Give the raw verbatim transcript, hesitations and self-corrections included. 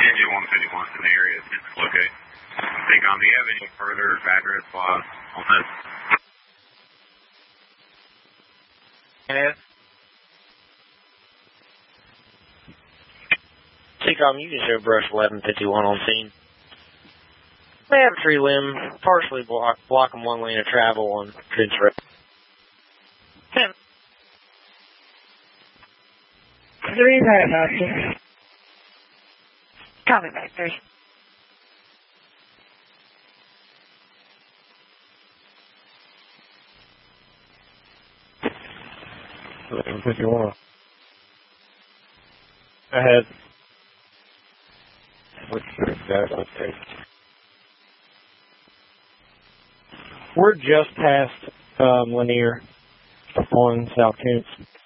N G one fifty-one in the area to locate. Think on, do you have any further address plots on this? Yes. T COM, you can show brush eleven fifty-one on scene. They have a tree limb, partially block, blocking one lane of travel on Prince Road. ten. Three right about here. Copy back, three. eleven fifty-one. Ahead. What's that? Okay. We're just past um, Lanier on South Koontz.